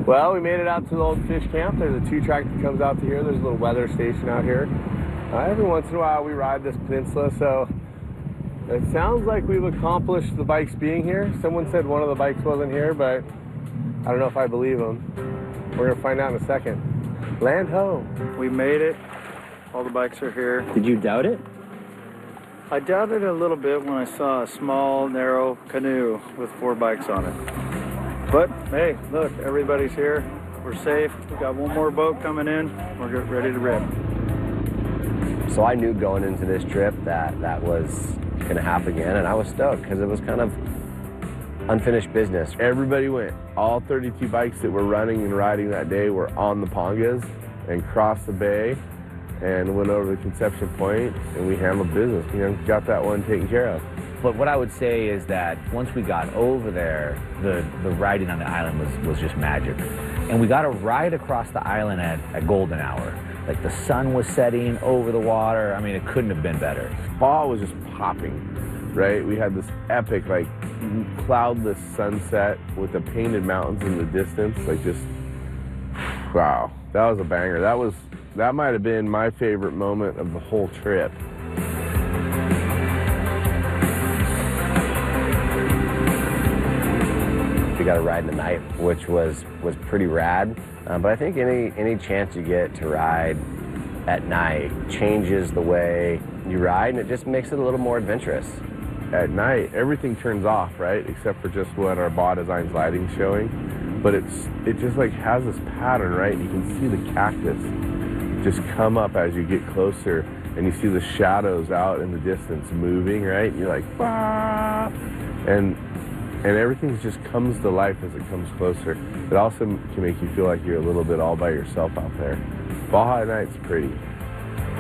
Well, we made it out to the old fish camp. There's a 2-track that comes out to here. There's a little weather station out here. Every once in a while we ride this peninsula, so it sounds like we've accomplished the bikes being here. Someone said one of the bikes wasn't here, but I don't know if I believe them. We're gonna find out in a second. Land ho! We made it. All the bikes are here. Did you doubt it? I doubted it a little bit when I saw a small, narrow canoe with 4 bikes on it. But hey, look, everybody's here. We're safe. We got one more boat coming in. We're getting ready to rip. So I knew going into this trip that that was going to happen again, and I was stoked because it was kind of unfinished business. Everybody went. All 32 bikes that were running and riding that day were on the Pongas and crossed the bay and went over to Conception Point, and we handled business. You know, got that one taken care of. But what I would say is that once we got over there, the riding on the island was just magic. And we got to ride across the island at golden hour. Like the sun was setting over the water. I mean, it couldn't have been better. Fall was just popping, right? We had this epic, like, cloudless sunset with the painted mountains in the distance. Like, just, wow, that was a banger. That might have been my favorite moment of the whole trip. We got to ride in the night, which was pretty rad. But I think any chance you get to ride at night changes the way you ride, and it just makes it a little more adventurous. At night, everything turns off, right? Except for just what our Baja Designs lighting's showing. But it just like has this pattern, right? You can see the cactus just come up as you get closer, and you see the shadows out in the distance moving, right? And you're like, bah! And everything just comes to life as it comes closer. It also can make you feel like you're a little bit all by yourself out there. Baja at night's pretty.